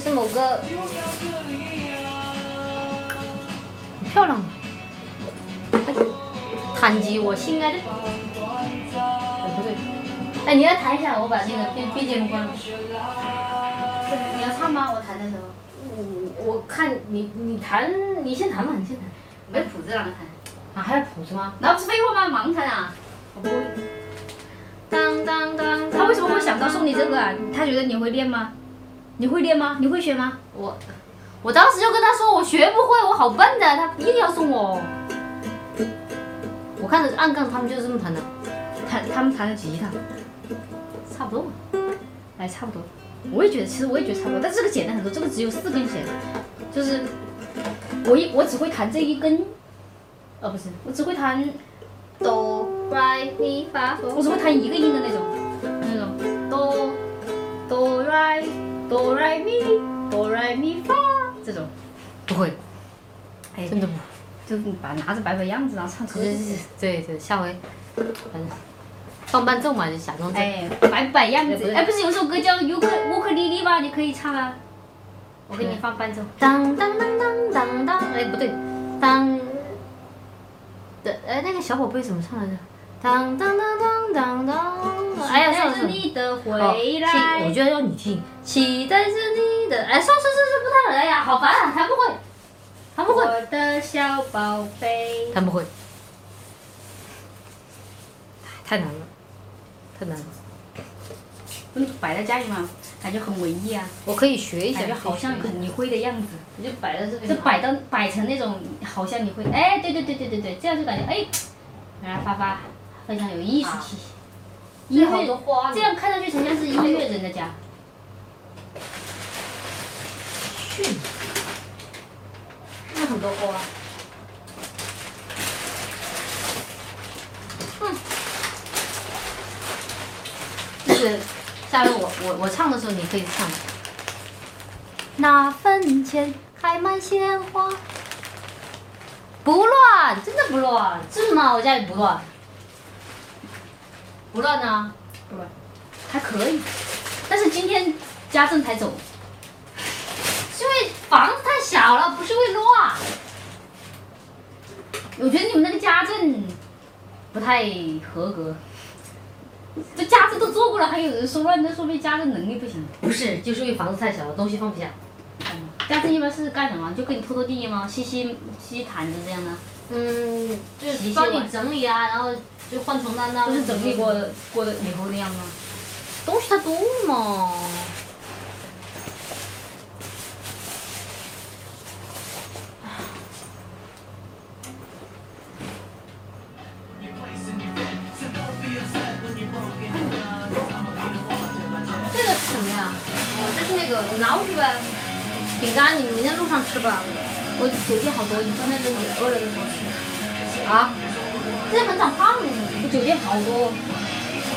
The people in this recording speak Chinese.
是某个很漂亮的，弹击我心爱的，不对，哎，你来弹一下，我把那个 BGM 关了。你要唱吗？我弹的时候，我看你弹，你先弹吧，你先弹。 没谱子让他弹。 啊，还有谱子吗？ 那不是废话吗？盲弹啊！ 我不会。当当当。 他为什么会想到送你这个啊？他觉得你会练吗？你会练吗？你会学吗？ 我当时就跟他说我学不会，我好笨的，他硬要送我。我看着暗杠他们就是这么弹的， 他们弹的吉他， 差不多。 哎，差不多。我也觉得，其实我也觉得差不多，但是这个简单很多，这个只有4根弦，就是我只会弹这一根，不是，我只会弹哆来咪发嗦， 我只会弹一个音的那种哆来咪发这种， 不会， 哎， 真的不， 就拿着摆样子，然后唱歌。 对，下回，放伴奏嘛，就假装。 哎，摆样子。哎，不是有首歌叫乌克丽丽吗？你可以唱啊。我给你放伴奏。 当当当当当当，哎，不对，当的那个小宝贝怎么唱来着？当当当当当当，哎呀， 期待着你的回来。 我觉得要你听，期待着你的，哎，算，不弹了，哎呀，好烦啊，弹不会。 我的小宝贝。 弹不会，太难了。 摆在家里嘛，感觉很文艺啊。 我可以学一下， 感觉好像你会的样子。 我就摆在这边。 就摆成那种好像你会，哎，对，这样就感觉哎，让发非常有艺术气息。 好多花。 这样看上去才像是音乐人的家。 那很多花。就是下面我唱的时候你可以唱。那坟前开满鲜花，不乱，真的不乱，是吗？我家里不乱，不乱啊， 不乱，还可以，但是今天家政才走， 是因为房子太小了，不是会乱。 我觉得你们那个家政不太合格。这家政都做过了，还有人说乱，那说明家政能力不行。 不是，就是因为房子太小了，东西放不下。 家政一般是干什么？就给你拖地吗？吸毯子这样的？ 就是帮你整理啊，然后就换床单啊。 都是整理过的以后那样吗？ 东西太多嘛。这个是什么呀？这是那个拿过去呗。饼干，你明天路上吃吧。 我酒店好多，你放在这里饿了的时候吃。 啊？这很长胖， 我酒店好多。